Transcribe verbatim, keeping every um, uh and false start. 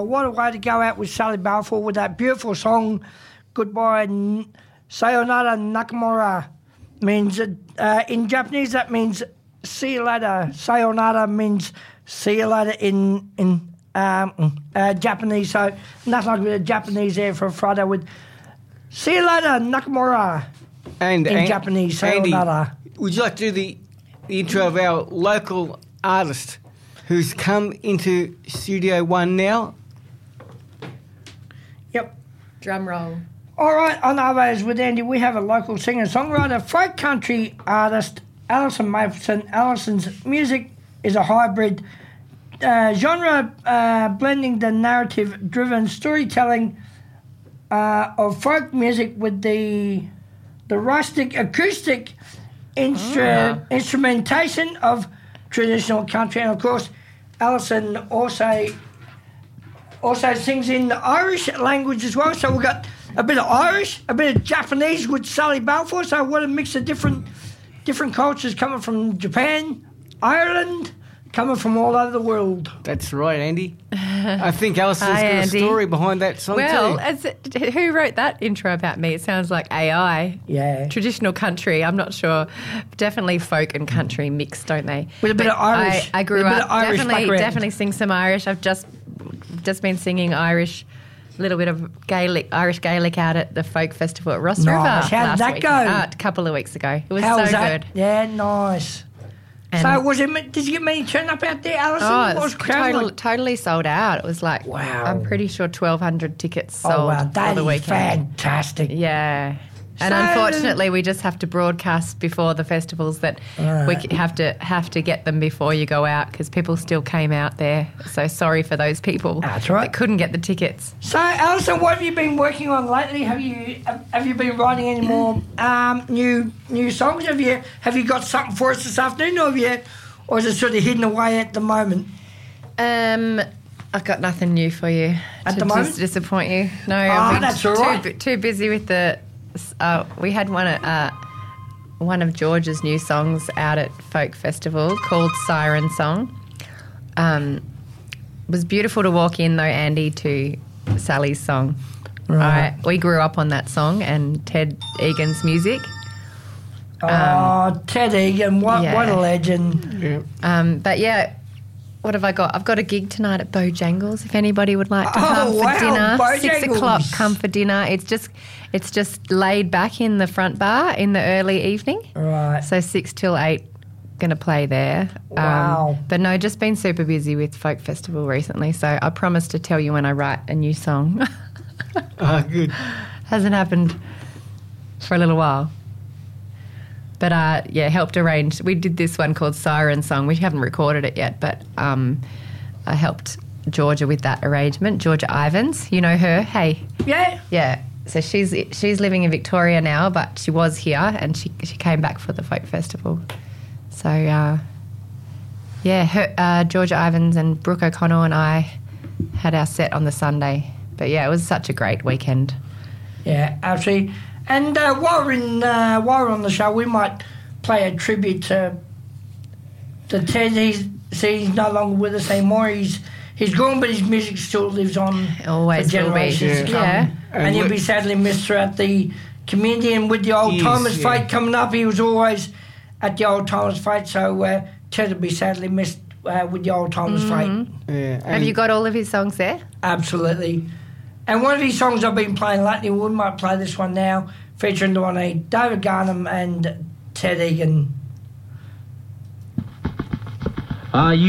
what a way to go out with Sally Balfour with that beautiful song, Goodbye N- Sayonara Nakamura. Means, uh, in Japanese, that means see you later. Sayonara means see you later in, in um, uh, Japanese. So nothing like a bit of Japanese there for a Friday with see you later, Nakamura. And in and, Japanese, sayonara. Andy, would you like to do the, the intro of our local artist who's come into Studio One now? Yep. Drum roll. All right, on Arvos with Andy, we have a local singer-songwriter, folk country artist, Alison Mapleton. Alison's music is a hybrid uh, genre, uh, blending the narrative-driven storytelling uh, of folk music with the the rustic acoustic instru- oh. instrumentation of traditional country. And, of course, Alison also also sings in the Irish language as well. So we've got a bit of Irish, a bit of Japanese with Sally Balfour. So what a mix of different different cultures coming from Japan, Ireland, coming from all over the world. That's right, Andy. I think Alison's Hi, got Andy. a story behind that song well, too. As it, who wrote that intro about me? It sounds like A I. Yeah. Traditional country, I'm not sure. Definitely folk and country mixed, don't they? With a bit But of Irish. I, I grew With a bit up, of Irish definitely, background. definitely sing some Irish. I've just just been singing Irish, a little bit of Gaelic, Irish Gaelic out at the folk festival at Ross Nice. River. How did last that week. go? Uh, a couple of weeks ago. It was How so was that? good. Yeah, nice. And so was it? Did you get many turn up out there, Alison? Oh, What it was was crowd total, like? totally sold out. It was like, Wow. I'm pretty sure twelve hundred tickets sold Oh wow, for that the is weekend. fantastic. Yeah. And So- unfortunately, we just have to broadcast before the festivals that Right. we c- have to have to get them before you go out because people still came out there. So sorry for those people That's right. that couldn't get the tickets. So, Alison, what have you been working on lately? Have you have, have you been writing any more um, new new songs? Have you have you got something for us this afternoon, or have you, or is it sort of hidden away at the moment? Um, I've got nothing new for you At to the moment? dis- disappoint you. No, Oh, I've been that's all too, right. bu- too busy with the. Uh, we had one uh, one of George's new songs out at Folk Festival called Siren Song. Um, it was beautiful to walk in though, Andy, to Sally's song. Right. I, we grew up on that song and Ted Egan's music. Oh, Ted Egan, what yeah. what a legend! Yeah. Um, but yeah, what have I got? I've got a gig tonight at Bojangles. If anybody would like to Oh, come for wow, dinner, six Bojangles. o'clock. Come for dinner. It's just, it's just laid back in the front bar in the early evening. Right. So six till eight, going to play there. Wow. Um, but no, just been super busy with Folk Festival recently. So I promise to tell you when I write a new song. Ah, good. Hasn't happened for a little while. But uh, yeah, helped arrange. We did this one called Siren Song. We haven't recorded it yet, but um, I helped Georgia with that arrangement. Georgia Ivans, you know her. Hey, Yeah. yeah. So she's she's living in Victoria now, but she was here and she she came back for the folk festival. So uh, yeah, her, uh, Georgia Ivans and Brooke O'Connell and I had our set on the Sunday. But yeah, it was such a great weekend. Yeah, absolutely. And uh, while we're in, uh, while we're on the show, we might play a tribute to to Ted. He's see, he's no longer with us anymore. He's he's gone, but his music still lives on Always for will be. generations to come. Yeah. And, And he'll look- be sadly missed throughout the community. And with the old He is, timers yeah. fete coming up, he was always at the old timers fete. So uh, Ted will be sadly missed uh, with the old timers fete. Yeah, Have and you got all of his songs there? Absolutely. And one of these songs I've been playing lately, we might play this one now, featuring the one uh, David Garnham and Ted Egan. Are you